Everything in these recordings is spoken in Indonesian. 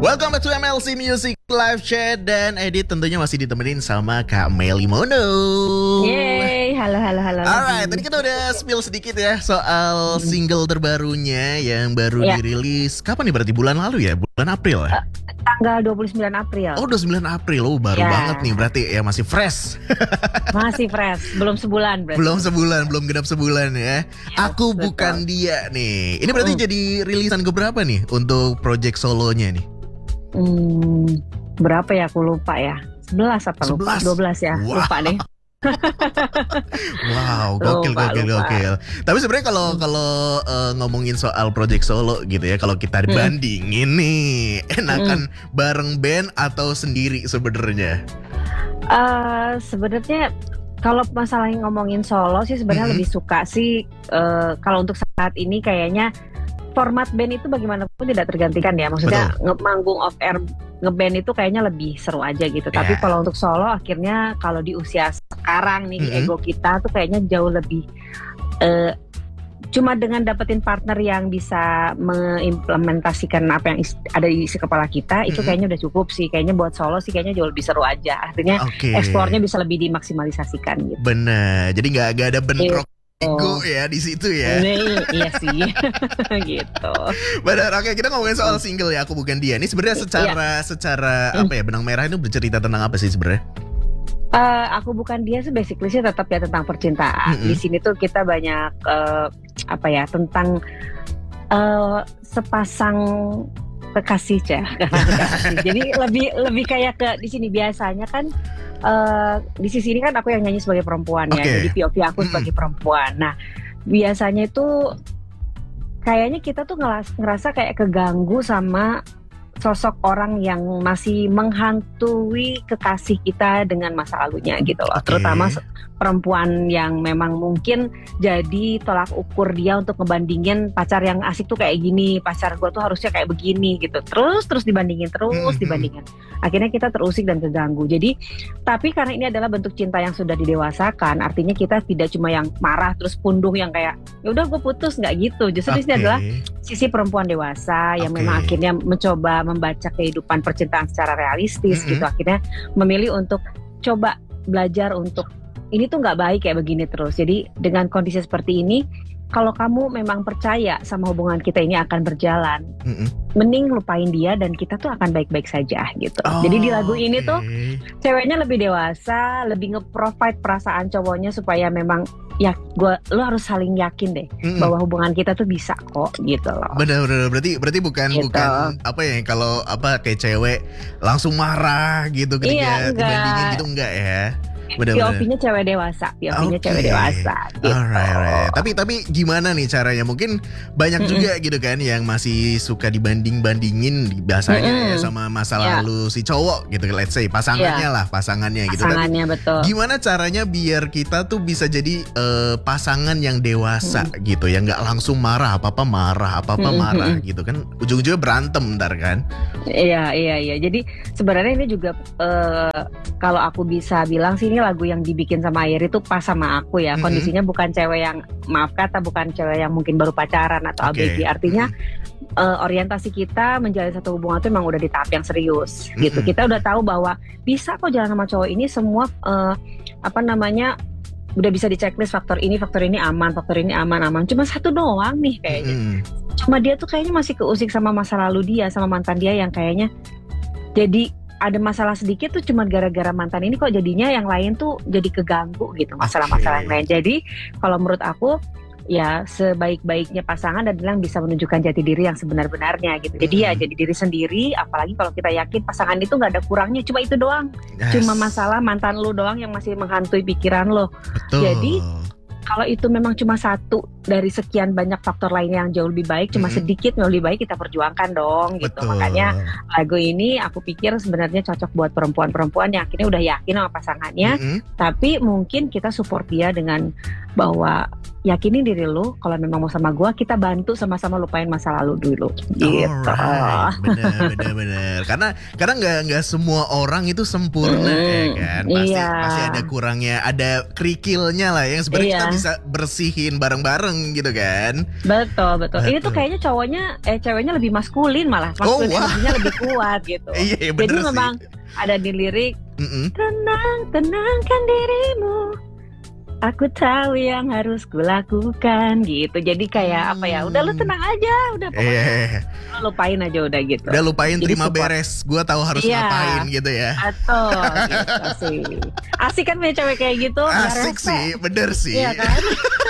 Welcome back to MLC Music Live Chat. Dan Edit tentunya masih ditemenin sama Kak Meli Mono. Yeay, halo. Alright, tadi kita udah spill sedikit ya soal single terbarunya yang baru dirilis. Kapan nih, berarti bulan lalu ya? Bulan April ya? Tanggal 29 April. Oh, 29 April. Oh, baru banget nih. Berarti ya masih fresh. Masih fresh. Belum sebulan berarti. Belum genap sebulan ya. Aku betul. Bukan dia nih. Ini berarti jadi rilisan keberapa nih untuk project solonya nih? Berapa ya, aku lupa ya. 11 apa 11? Lupa? 12 ya. Wow. Lupa deh. Wow, gokil. Tapi sebenarnya kalau ngomongin soal project solo gitu ya, kalau kita dibandingin nih, enakan bareng band atau sendiri sebenarnya? Sebenarnya kalau masalah ngomongin solo sih sebenarnya lebih suka sih kalau untuk saat ini kayaknya format band itu bagaimanapun tidak tergantikan ya. Maksudnya manggung off air ngeband itu kayaknya lebih seru aja gitu. Tapi kalau untuk solo akhirnya kalau di usia sekarang nih ego kita tuh kayaknya jauh lebih cuma dengan dapetin partner yang bisa mengimplementasikan apa yang ada di isi kepala kita itu kayaknya udah cukup sih. Kayaknya buat solo sih kayaknya jauh lebih seru aja. Artinya eksplornya bisa lebih dimaksimalisasikan gitu. Bener. Jadi nggak ada bentrok ego ya di situ ya. Iya sih. Gitu. Benar. Oke, kita ngomongin soal single ya, Aku Bukan Dia. Ini sebenarnya secara apa ya, benang merah itu bercerita tentang apa sih sebenarnya? Aku Bukan Dia sih basically sih tetap ya tentang percintaan. Di sini tuh kita banyak tentang sepasang kekasih ya. Jadi lebih kayak ke di sini biasanya kan di sisi ini kan aku yang nyanyi sebagai perempuan ya. Jadi POV aku sebagai perempuan. Nah, biasanya itu kayaknya kita tuh ngerasa kayak keganggu sama sosok orang yang masih menghantui kekasih kita dengan masa lalunya gitu loh. Terutama perempuan yang memang mungkin jadi tolak ukur dia untuk ngebandingin pacar yang asik tuh kayak gini, pacar gue tuh harusnya kayak begini gitu. Terus dibandingin, dibandingin. Akhirnya kita terusik dan keganggu. Jadi, tapi karena ini adalah bentuk cinta yang sudah didewasakan, artinya kita tidak cuma yang marah terus pundung yang kayak ya udah gue putus, nggak gitu. Justru ini adalah sisi perempuan dewasa yang memang akhirnya mencoba membaca kehidupan percintaan secara realistis gitu. Akhirnya memilih untuk coba belajar untuk ini tuh nggak baik kayak begini terus. Jadi dengan kondisi seperti ini, kalau kamu memang percaya sama hubungan kita ini akan berjalan, mending lupain dia dan kita tuh akan baik-baik saja gitu. Jadi di lagu ini tuh ceweknya lebih dewasa, lebih nge-provide perasaan cowoknya supaya memang ya lo harus saling yakin deh bahwa hubungan kita tuh bisa kok gitu loh. Benar. Berarti bukan apa ya, kalau apa kayak cewek langsung marah gitu ketika dibandingin gitu, enggak ya? POV-nya cewek dewasa, cewek dewasa gitu. Alright. Tapi gimana nih caranya? Mungkin banyak juga gitu kan yang masih suka dibanding-bandingin biasanya ya sama masa lalu si cowok gitu, let's say pasangannya gitu. Pasangannya betul. Gimana caranya biar kita tuh bisa jadi pasangan yang dewasa gitu, yang nggak langsung marah apa-apa marah gitu kan, ujung-ujungnya berantem ntar kan? Iya. Jadi sebenarnya ini juga kalau aku bisa bilang sih, ini lagu yang dibikin sama Ayer itu pas sama aku ya. Kondisinya bukan cewek yang bukan cewek yang mungkin baru pacaran atau ABG. Artinya orientasi kita menjalin satu hubungan itu memang udah di tahap yang serius gitu. Kita udah tahu bahwa bisa kok jalan sama cowok ini semua udah bisa di checklist faktor ini aman. Cuma satu doang nih kayaknya. Cuma dia tuh kayaknya masih keusik sama masa lalu dia, sama mantan dia yang kayaknya jadi ada masalah sedikit tuh cuma gara-gara mantan ini kok jadinya yang lain tuh jadi keganggu gitu, masalah-masalah yang lain. Jadi kalau menurut aku ya sebaik-baiknya pasangan adalah yang bisa menunjukkan jati diri yang sebenar-benarnya gitu. Jadi ya jadi diri sendiri, apalagi kalau kita yakin pasangan itu gak ada kurangnya, cuma itu doang. Cuma masalah mantan lu doang yang masih menghantui pikiran lo. Jadi kalau itu memang cuma satu dari sekian banyak faktor lainnya yang jauh lebih baik, cuma sedikit yang lebih baik, kita perjuangkan dong gitu. Makanya lagu ini aku pikir sebenarnya cocok buat perempuan-perempuan yang akhirnya udah yakin sama pasangannya, tapi mungkin kita support dia dengan bahwa yakinin diri lu, kalau memang mau sama gue, kita bantu sama-sama lupain masa lalu dulu gitu. Bener. Karena nggak semua orang itu sempurna ya kan. Pasti ada kurangnya, ada kerikilnya lah yang sebenarnya kita bisa bersihin bareng-bareng ganteng gitu kan. Betul. Ini tuh kayaknya ceweknya lebih maskulin malah. Maskulinisasinya lebih kuat gitu. Iya, jadi memang ada di lirik, tenangkan dirimu. Aku tahu yang harus kulakukan gitu. Jadi kayak udah lu tenang aja, udah pokoknya lu lupain aja udah gitu. Udah lupain, jadi terima beres. Gua tahu harus ngapain gitu ya. Atau gitu sih. Asik kan punya cewek kayak gitu. Asik sih, bener sih. Iya kan?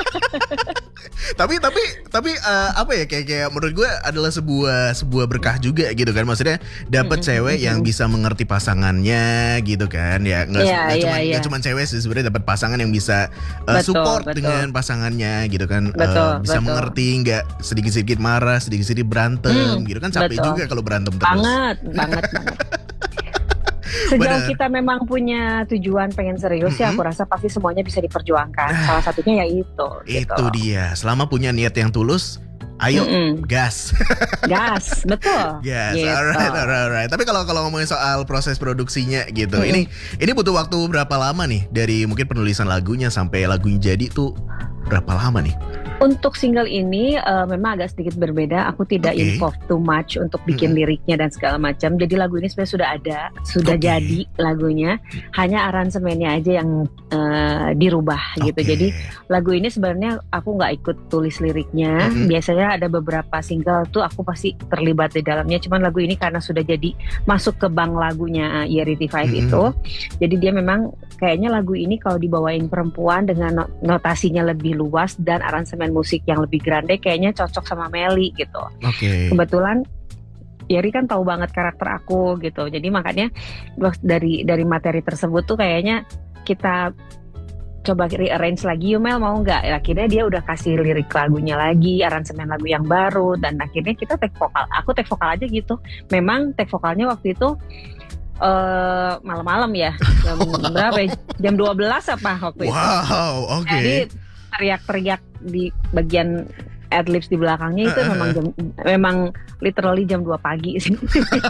tapi apa ya, kayak menurut gue adalah sebuah berkah juga gitu kan. Maksudnya dapat cewek yang bisa mengerti pasangannya gitu kan. Ya nggak cuma cewek sih sebenarnya, dapat pasangan yang bisa support dengan pasangannya gitu kan. Bisa mengerti, nggak sedikit-sedikit marah, sedikit-sedikit berantem gitu kan. Capek juga kalau berantem terus. Banget. Sejauh kita memang punya tujuan pengen serius ya, aku rasa pasti semuanya bisa diperjuangkan. Salah satunya ya itu. Itu dia. Selama punya niat yang tulus, ayo gas. Gas, betul. Gas. Gitu. Alright. Tapi kalau ngomongin soal proses produksinya gitu, ini butuh waktu berapa lama nih dari mungkin penulisan lagunya sampai lagunya jadi tuh berapa lama nih? Untuk single ini memang agak sedikit berbeda. Aku tidak involve too much untuk bikin liriknya dan segala macam. Jadi lagu ini sebenarnya sudah jadi lagunya. Hanya aransemennya aja yang dirubah gitu. Jadi lagu ini sebenarnya aku nggak ikut tulis liriknya. Biasanya ada beberapa single tuh aku pasti terlibat di dalamnya. Cuman lagu ini karena sudah jadi masuk ke bank lagunya ERT5 itu. Jadi dia memang kayaknya lagu ini kalau dibawain perempuan dengan notasinya lebih luas dan aransemen musik yang lebih grande kayaknya cocok sama Melly gitu. Kebetulan Yeri kan tahu banget karakter aku gitu. Jadi makanya dari materi tersebut tuh kayaknya kita coba rearrange lagi, yuk Mel mau nggak? Akhirnya dia udah kasih lirik lagunya lagi, aransemen lagu yang baru, dan akhirnya kita take vokal. Aku take vokal aja gitu. Memang take vokalnya waktu itu malam-malam ya, jam berapa ya? Jam 12 apa waktu itu. Jadi teriak-teriak di bagian adlibs di belakangnya itu memang literally jam 2 pagi sih.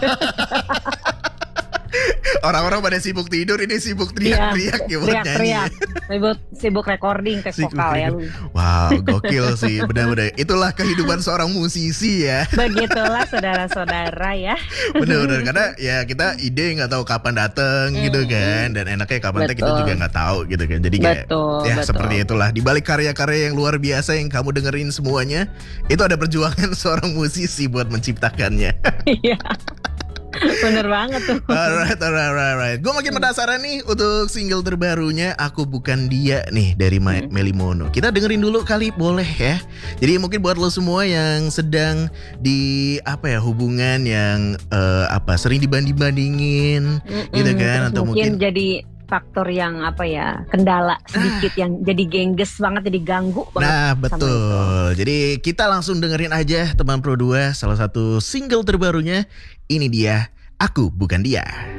Orang-orang pada sibuk tidur, ini sibuk teriak-teriak ya, teriak-teriak. Sibuk recording tek vokal ya lu. Wow, gokil sih, benar-benar. Itulah kehidupan seorang musisi ya. Begitulah saudara-saudara ya. Benar-benar, karena ya kita ide nggak tahu kapan datang gitu kan, dan enaknya kapan kita juga nggak tahu gitu kan. Jadi kayak seperti itulah. Di balik karya-karya yang luar biasa yang kamu dengerin semuanya, itu ada perjuangan seorang musisi buat menciptakannya. Iya. Bener banget tuh. Alright. Gue makin penasaran nih untuk single terbarunya Aku Bukan Dia nih dari Melly Mono. Kita dengerin dulu kali, boleh ya? Jadi mungkin buat lo semua yang sedang di hubungan yang sering dibanding-bandingin gitu kan, atau mungkin jadi faktor yang kendala sedikit yang jadi gengges banget, jadi ganggu banget. Nah betul. Jadi kita langsung dengerin aja teman Pro 2 salah satu single terbarunya. Ini dia Aku Bukan Dia.